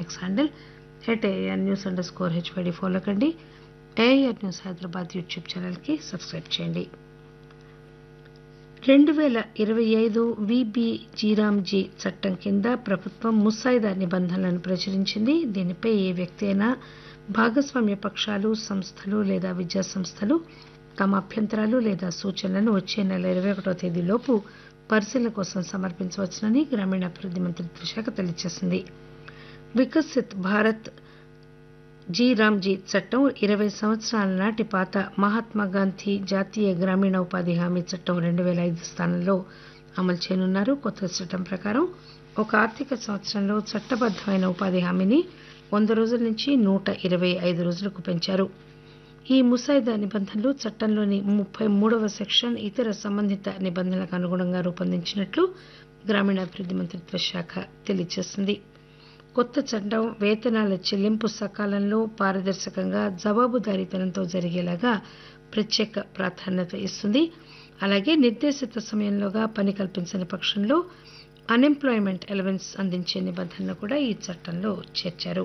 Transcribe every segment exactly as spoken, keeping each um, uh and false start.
X handle at AIR news under score HYD follow కండి. AIR news Hyderabad YouTube ఛానల్కి subscribe చేయండి. రెండు పేల ఇరవై ఐదు విబి జీరాంజీ చట్టం కింద ప్రభుత్వం ముసాయిదా నిబంధనలను ప్రచురించింది. దీనిపై ఏ వ్యక్తి అయినా భాగస్వామ్య పక్షాలు, సంస్థలు లేదా విద్యా సంస్థలు తమ అభ్యంతరాలు లేదా సూచనలను వచ్చే నెల ఇరవై ఒకటో తేదీలోపు పరిశీలన కోసం సమర్పించవచ్చునని గ్రామీణాభివృద్ది మంత్రిత్వ శాఖ తెలియజేసింది. వికసిత్ భారత్ జీరాంజీ చట్టం ఇరవై సంవత్సరాల నాటి పాత మహాత్మాగాంధీ జాతీయ గ్రామీణ ఉపాధి హామీ చట్టం రెండు పేల ఐదు స్థానంలో అమలు చేయనున్నారు. కొత్త చట్టం ప్రకారం ఒక ఆర్థిక సంవత్సరంలో చట్టబద్దమైన ఉపాధి హామీని వంద రోజుల నుంచి నూట ఇరవై ఐదు రోజులకు పెంచారు. ఈ ముసాయిదా నిబంధనలు చట్టంలోని ముప్పై మూడవ సెక్షన్ ఇతర సంబంధిత నిబంధనలకు అనుగుణంగా రూపొందించినట్లు గ్రామీణాభివృద్ది మంత్రిత్వ శాఖ తెలియజేసింది. కొత్త చట్టం వేతనాల చెల్లింపు సకాలంలో, పారదర్శకంగా, జవాబుదారీతనంతో జరిగేలాగా ప్రత్యేక ప్రాధాన్యత ఇస్తుంది. అలాగే నిర్దేశిత సమయంలోగా పని కల్పించని పక్షంలో అన్ఎంప్లాయ్మెంట్ అలవెన్స్ అందించే నిబంధనను కూడా ఈ చట్టంలో చేర్చారు.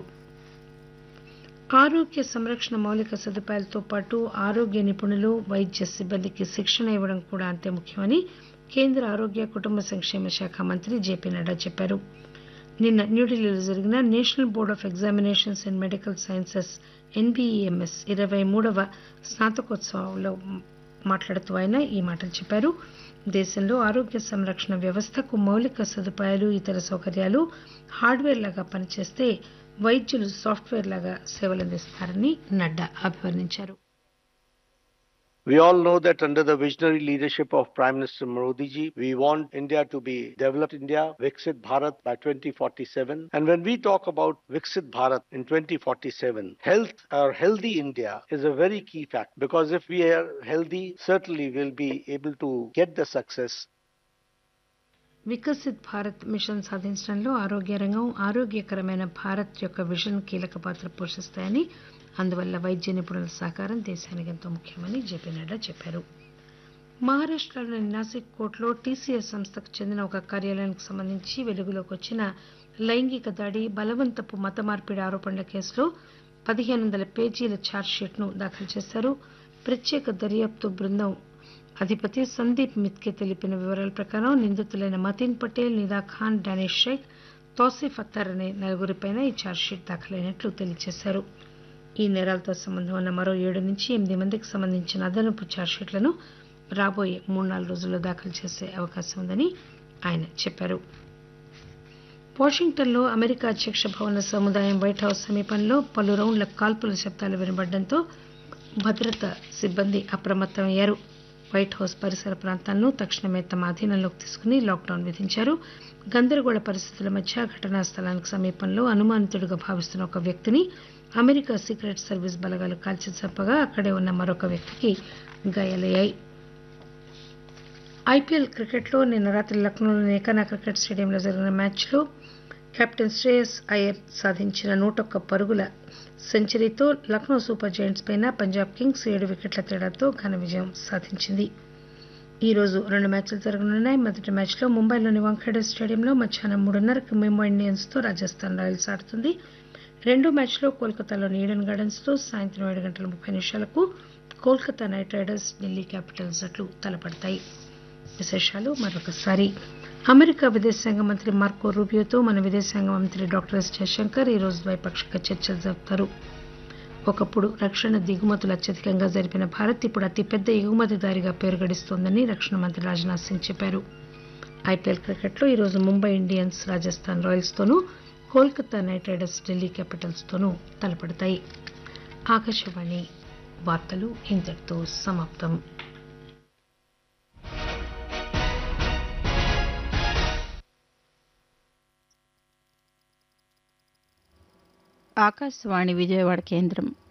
ఆరోగ్య సంరక్షణ మౌలిక సదుపాయాలతో పాటు ఆరోగ్య నిపుణులు, వైద్య సిబ్బందికి శిక్షణ ఇవ్వడం కూడా అంతే ముఖ్యమని కేంద్ర ఆరోగ్య కుటుంబ సంక్షేమ శాఖ మంత్రి జేపీ నడ్డా చెప్పారు. నిన్న న్యూఢిల్లీలో జరిగిన national board of examinations and medical sciences NBEMS ఇరవై మూడవ స్నాతకోత్సవంలో మాట్లాడుతూ ఆయన ఈ మాటలు చెప్పారు. దేశంలో ఆరోగ్య సంరక్షణ వ్యవస్థకు మౌలిక సదుపాయాలు, ఇతర సౌకర్యాలు హార్డ్వేర్ లాగా పనిచేస్తే వైద్యులు సాఫ్ట్వేర్ లాగా సేవలందిస్తారని నడ్డా అభివర్ణించారు. We all know that under the visionary leadership of Prime Minister Modi ji, we want India to be developed India, Viksit Bharat by twenty forty-seven. And when we talk about Viksit Bharat in twenty forty-seven, health or healthy India is a very key fact, because if we are healthy, certainly we'll be able to get the success. Viksit Bharat machine సాధించడంలో ఆరోగ్య రంగం, ఆరోగ్యకరమైన భారత్ యొక్క vision కీలక పాత్ర పోషిస్తాయని, అందువల్ల వైద్య నిపుణుల సహకారం దేశానికి ఎంతో ముఖ్యమని జేపీ నడ్డా చెప్పారు. మహారాష్టలోని నాసిక్ కోర్టులో టీసీఎస్ సంస్థకు చెందిన ఒక కార్యాలయానికి సంబంధించి వెలుగులోకి వచ్చిన లైంగిక దాడి, బలవంతపు మత మార్పిడి ఆరోపణల కేసులో పదిహేను వందల పేజీల ఛార్జ్షీట్ను దాఖలు చేశారు. ప్రత్యేక దర్యాప్తు బృందం అధిపతి సందీప్ మిత్కే తెలిపిన వివరాల ప్రకారం నిందితులైన మతీన్ పటేల్, నిదా ఖాన్, డానిష్ షేక్, తౌసిఫ్ అత్తర్ అనే నలుగురిపైన ఈ ఛార్జ్షీట్ దాఖలైనట్లు తెలియజేశారు. ఈ నేరాలతో సంబంధం ఉన్న మరో ఏడు నుంచి ఎనిమిది మందికి సంబంధించిన అదనపు ఛార్జ్షీట్లను రాబోయే మూడు నాలుగు రోజుల్లో దాఖలు చేసే అవకాశం ఉందని ఆయన చెప్పారు. వాషింగ్టన్లో అమెరికా అధ్యక్ష భవన సముదాయం వైట్ హౌస్ సమీపంలో పలు రౌండ్ల కాల్పుల శబ్దాలు వినబడడంతో భద్రతా సిబ్బంది అప్రమత్తమయ్యారు. వైట్ హౌస్ పరిసర ప్రాంతాలను తక్షణమే తమ అధీనంలోకి తీసుకుని లాక్డౌన్ విధించారు. గందరగోళ పరిస్థితుల మధ్య ఘటనా స్థలానికి సమీపంలో అనుమానితుడిగా భావిస్తున్న ఒక వ్యక్తిని అమెరికా సీక్రెట్ సర్వీస్ బలగాలు కాల్చి చంపగా అక్కడే ఉన్న మరొక వ్యక్తికి గాయాలయ్యాయి. ఐపీఎల్ క్రికెట్లో నిన్న రాత్రి లక్నోలోని ఏకానా క్రికెట్ స్టేడియంలో జరిగిన మ్యాచ్లో కెప్టెన్ శ్రేయస్ అయ్యర్ సాధించిన నూట ఒక్క పరుగుల సెంచరీతో లక్నో సూపర్ జెయింట్స్ పైన పంజాబ్ కింగ్స్ ఏడు వికెట్ల తేడాతో ఘన విజయం సాధించింది. ఈ రోజు రెండు మ్యాచ్లు జరగనున్నాయి. మొదటి మ్యాచ్లో ముంబైలోని వాంఖేడే స్టేడియంలో మధ్యాహ్నం మూడున్నరకు ముంబై ఇండియన్స్తో రాజస్థాన్ రాయల్స్ ఆడుతుంది. రెండో మ్యాచ్లో కోల్కతాలోని ఈడెన్ గార్డెన్స్లో సాయంత్రం ఏడు గంటల ముప్పై నిమిషాలకు Kolkata night riders, Delhi Capitals జట్లు తలపడతాయి. విశేషాలు మరొకసారి. అమెరికా విదేశాంగ మంత్రి మార్కో రూబియోతో మన విదేశాంగ మంత్రి డాక్టర్ ఎస్ జయశంకర్ ఈ రోజు ద్వైపాక్షిక చర్చలు జరుపుతారు. ఒకప్పుడు రక్షణ దిగుమతులు అత్యధికంగా జరిపిన భారత్ ఇప్పుడు అతిపెద్ద ఎగుమతిదారిగా పేరు గడిస్తోందని రక్షణ మంత్రి రాజ్నాథ్ సింగ్ చెప్పారు. ఐపీఎల్ క్రికెట్లో ఈరోజు Mumbai Indians Rajasthan రాయల్స్తోనూ, Kolkata night riders Delhi క్యాపిటల్స్తోనూ తలపడతాయి. Akashvani వార్తలు ఇంతటితో సమాప్తం. ఆకాశవాణి విజయవాడ కేంద్రం.